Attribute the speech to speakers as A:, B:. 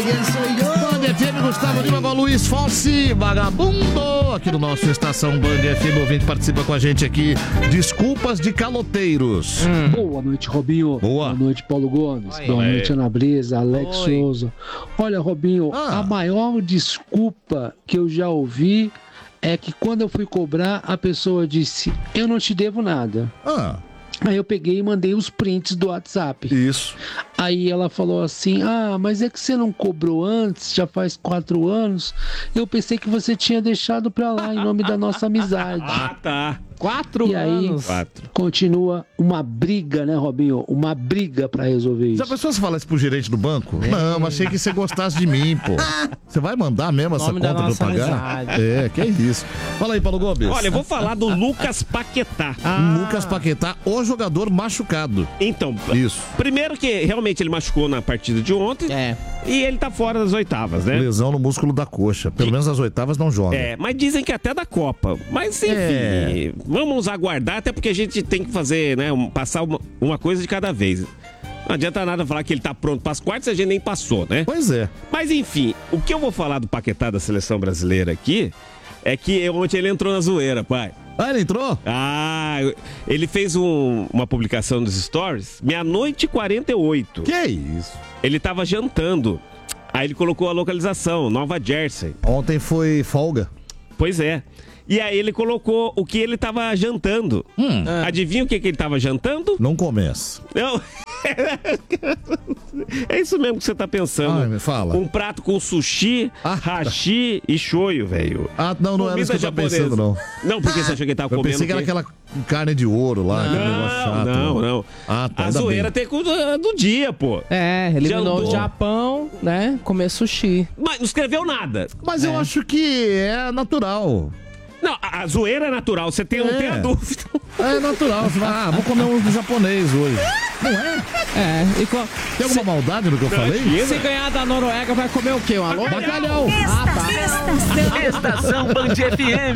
A: Band FM, Gustavo Lima com Luiz Fonsi, vagabundo, aqui no nosso Estação Band FM. O ouvinte participa com a gente aqui. Desculpas de caloteiros.
B: Boa noite, Robinho.
A: Boa
B: noite, Paulo Gomes.
A: Oi.
B: Boa noite, Ana Brisa, Alex Souza. Olha, Robinho, a maior desculpa que eu já ouvi é que quando eu fui cobrar, a pessoa disse, eu não te devo nada. Aí eu peguei e mandei os prints do WhatsApp.
A: Isso.
B: Aí ela falou assim, mas é que você não cobrou antes, já faz 4 anos. Eu pensei que você tinha deixado pra lá em nome da nossa amizade.
C: Tá.
B: 4 anos. Continua uma briga, né, Robinho? Uma briga pra resolver isso.
A: Já pensou se falar isso pro gerente do banco? Não, achei que você gostasse de mim, pô. Você vai mandar mesmo essa conta pra eu pagar? É, que é isso. Fala aí, Paulo Gomes.
C: Olha, eu vou falar do Lucas Paquetá.
A: Lucas Paquetá, o jogador machucado.
C: Então,
A: isso.
C: Primeiro que realmente ele machucou na partida de ontem. E ele tá fora das oitavas, né?
A: Lesão no músculo da coxa. Pelo menos as oitavas não joga.
C: Mas dizem que até da Copa. Mas enfim, vamos aguardar, até porque a gente tem que fazer, né? Passar uma coisa de cada vez. Não adianta nada falar que ele tá pronto para as quartas se a gente nem passou, né?
A: Pois é.
C: Mas enfim, o que eu vou falar do Paquetá da seleção brasileira aqui é que ontem ele entrou na zoeira, pai.
A: Ele entrou?
C: Ele fez uma publicação nos stories, 00:48.
A: Que isso?
C: Ele tava jantando. Aí ele colocou a localização, Nova Jersey.
A: Ontem foi folga.
C: Pois é. E aí ele colocou o que ele tava jantando. Adivinha o que ele tava jantando?
A: Não começa.
C: Não. É isso mesmo que você tá pensando.
A: Me fala.
C: Um prato com sushi, hashi e shoyu, velho.
A: Não era isso que eu tava pensando, não.
C: Não, porque você achou que ele tava comendo.
A: Eu pensei que era aquela carne de ouro lá.
C: Não.
A: Tá,
C: a zoeira tem do dia, pô.
D: Eliminou o Japão, né? Comer sushi.
C: Mas não escreveu nada.
A: Mas eu acho que é natural.
C: Não, a zoeira é natural, você tem a dúvida.
A: É natural, você vai, vou comer um japonês hoje. Não é? Tem alguma maldade no que eu falei?
D: Se ganhar da Noruega, vai comer o quê? Uma loba?
A: Bacalhau.
E: Estação Band FM.